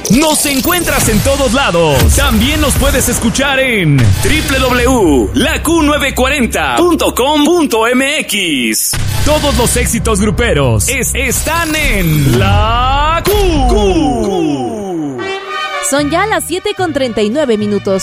Nos encuentras en todos lados. También nos puedes escuchar en www.laQ940.com.mx. Todos los éxitos gruperos están en La Q. Son ya las 7:39 minutos.